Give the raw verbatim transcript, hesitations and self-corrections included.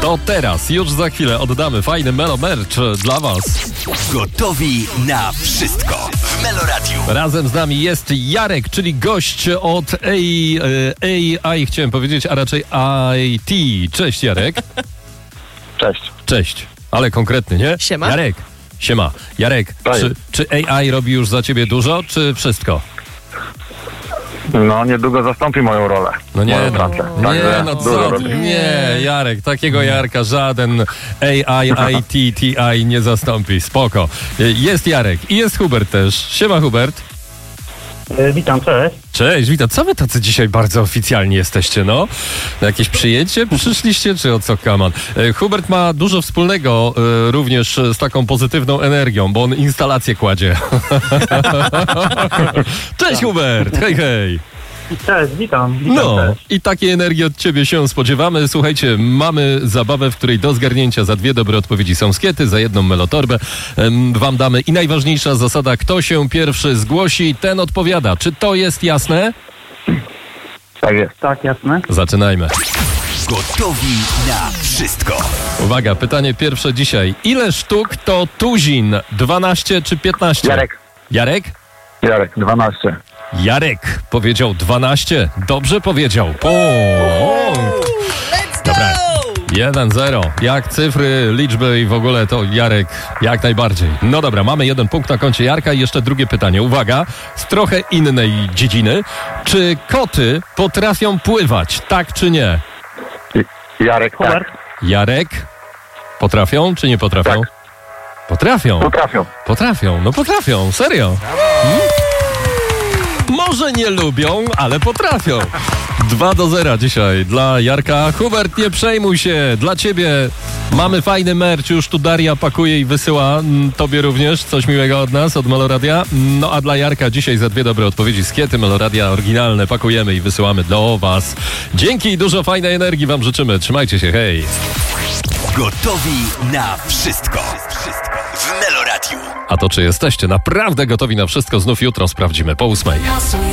To teraz, już za chwilę oddamy fajny Melo Merch dla was. Gotowi na wszystko w Meloradiu. Razem z nami jest Jarek, czyli gość od A I, chciałem powiedzieć, a raczej I T. Cześć Jarek. Cześć. Cześć, ale konkretny, nie? Siema. Jarek, siema. Jarek, czy, czy A I robi już za ciebie dużo, czy wszystko? No, niedługo zastąpi moją rolę. No nie, moją no, pracę. nie, Także no dużo co? robi. Nie, Jarek, takiego Jarka żaden A I, I T, T I nie zastąpi. Spoko. Jest Jarek i jest Hubert też. Siema Hubert. E, Witam, cześć. Cześć, witam. Co wy tacy dzisiaj bardzo oficjalni jesteście, no? Na jakieś przyjęcie przyszliście, czy o co, kaman? E, Hubert ma dużo wspólnego e, również z taką pozytywną energią, bo on instalację kładzie. Cześć Hubert, hej, hej. Cześć, witam. witam No, też. i takiej energii od ciebie się spodziewamy. Słuchajcie, mamy zabawę, w której do zgarnięcia za dwie dobre odpowiedzi są skiety, za jedną melotorbę em, wam damy. I najważniejsza zasada, kto się pierwszy zgłosi, ten odpowiada. Czy to jest jasne? Tak jest. Tak, jasne. Zaczynajmy. Gotowi na wszystko. Uwaga, pytanie pierwsze dzisiaj. Ile sztuk to tuzin? dwanaście czy piętnaście? Jarek. Jarek? Jarek, dwanaście. Jarek powiedział dwanaście. Dobrze powiedział. Punkt. Let's Dobra. go! jeden zero. Jak cyfry, liczby i w ogóle to Jarek jak najbardziej. No dobra, mamy jeden punkt na koncie Jarka i jeszcze drugie pytanie. Uwaga, z trochę innej dziedziny. Czy koty potrafią pływać, tak czy nie? Jarek, Hubert? tak. Jarek? Potrafią czy nie potrafią? Tak. Potrafią. Potrafią. Potrafią, no potrafią, serio. Hmm? Może nie lubią, ale potrafią. dwa do zera dzisiaj dla Jarka. Hubert, nie przejmuj się, dla ciebie mamy fajny merch, już tu Daria pakuje i wysyła mm, tobie również coś miłego od nas, od Meloradia. No a dla Jarka dzisiaj za dwie dobre odpowiedzi skiety Meloradia oryginalne pakujemy i wysyłamy do was. Dzięki i dużo fajnej energii wam życzymy. Trzymajcie się, hej. Gotowi na wszystko. Wszystko w Meloradiu. A to czy jesteście naprawdę gotowi na wszystko, znów jutro sprawdzimy po ósmej.